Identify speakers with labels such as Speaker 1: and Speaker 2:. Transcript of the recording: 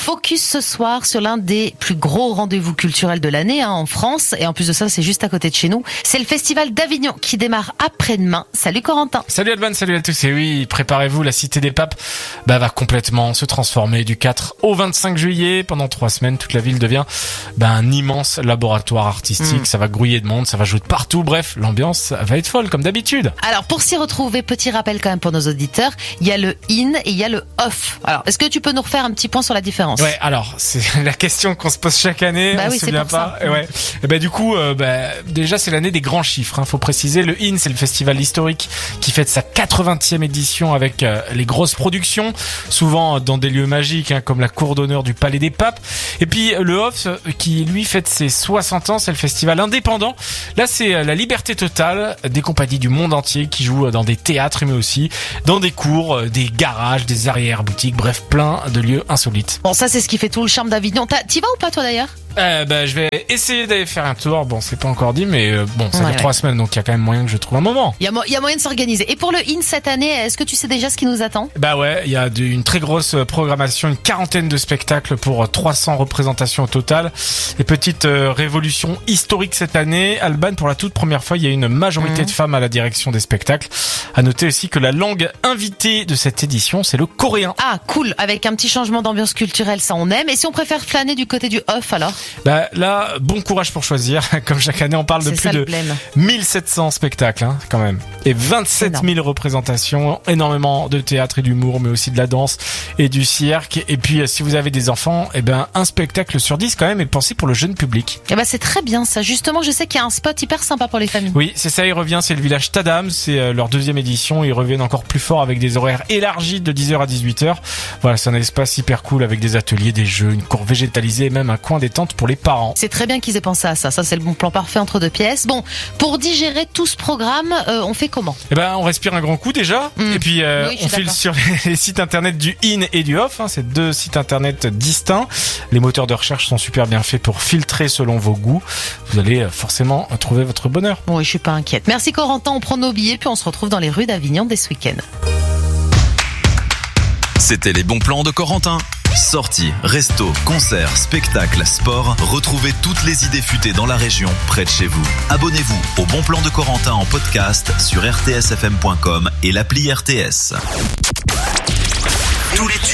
Speaker 1: Focus ce soir sur l'un des plus gros rendez-vous culturels de l'année en France. Et en plus de ça, c'est juste à côté de chez nous. C'est le Festival d'Avignon qui démarre après-demain. Salut Corentin.
Speaker 2: Salut Alban, salut à tous. Et oui, préparez-vous, la Cité des Papes va complètement se transformer du 4 au 25 juillet. Pendant 3 semaines, toute la ville devient un immense laboratoire artistique. Ça va grouiller de monde, ça va jouer de partout. Bref, l'ambiance va être folle comme d'habitude.
Speaker 1: Alors pour s'y retrouver, petit rappel quand même pour nos auditeurs, il y a le in et il y a le off. Alors est-ce que tu peux nous refaire un petit point sur la différence?
Speaker 2: Ouais, alors c'est la question qu'on se pose chaque année.
Speaker 1: Bah
Speaker 2: on
Speaker 1: oui,
Speaker 2: se
Speaker 1: c'est
Speaker 2: souvient
Speaker 1: pour
Speaker 2: pas.
Speaker 1: ça.
Speaker 2: Et ouais. Et du coup, déjà c'est l'année des grands chiffres. Faut préciser, le IN, c'est le festival historique qui fête sa 80e édition avec les grosses productions, souvent dans des lieux magiques comme la cour d'honneur du Palais des Papes. Et puis le off qui lui fête ses 60 ans, c'est le festival indépendant. Là, c'est la liberté totale des compagnies du monde entier qui jouent dans des théâtres mais aussi dans des cours, des garages, des arrière-boutiques, bref, plein de lieux insolites.
Speaker 1: Bon, ça c'est ce qui fait tout le charme d'Avignon. T'y vas ou pas toi d'ailleurs?
Speaker 2: Je vais essayer d'aller faire un tour. Bon, c'est pas encore dit, mais ça dure 3 semaines, donc il y a quand même moyen que je trouve un moment.
Speaker 1: Il y a moyen de s'organiser. Et pour le IN cette année, est-ce que tu sais déjà ce qui nous attend?
Speaker 2: Ouais, il y a une très grosse programmation, une 40aine de spectacles pour 300 représentations au total. Et petite révolution historique cette année, Alban, pour la toute première fois, il y a une majorité de femmes à la direction des spectacles. À noter aussi que la langue invitée de cette édition, c'est le coréen.
Speaker 1: Ah, cool, avec un petit changement d'ambiance culturelle, ça on aime. Et si on préfère flâner du côté du off alors?
Speaker 2: Là, bon courage pour choisir. Comme chaque année, on parle de plus de 1700 spectacles, quand même. Et 27 000 représentations, énormément de théâtre et d'humour, mais aussi de la danse et du cirque. Et puis, si vous avez des enfants, un spectacle sur 10 quand même est pensé pour le jeune public.
Speaker 1: C'est très bien ça. Justement, je sais qu'il y a un spot hyper sympa pour les familles.
Speaker 2: Oui, c'est ça, il revient, c'est le village Tadam. C'est leur 2e édition. Ils reviennent encore plus fort avec des horaires élargis de 10h à 18h. Voilà, c'est un espace hyper cool avec des ateliers, des jeux, une cour végétalisée et même un coin détente pour les parents.
Speaker 1: C'est très bien qu'ils aient pensé à ça. Ça, c'est le bon plan parfait entre 2 pièces. Bon, pour digérer tout ce programme, on fait comment?
Speaker 2: On respire un grand coup déjà. Et puis, on file sur les sites internet du IN et du OFF. C'est 2 sites internet distincts. Les moteurs de recherche sont super bien faits pour filtrer selon vos goûts. Vous allez forcément trouver votre bonheur.
Speaker 1: Oui, je suis pas inquiète. Merci Corentin. On prend nos billets puis on se retrouve dans les rues d'Avignon dès ce week-end.
Speaker 3: C'était les bons plans de Corentin. Sorties, restos, concerts, spectacles, sport, retrouvez toutes les idées futées dans la région, près de chez vous. Abonnez-vous au Bon Plan de Corentin en podcast sur rtsfm.com et l'appli RTS.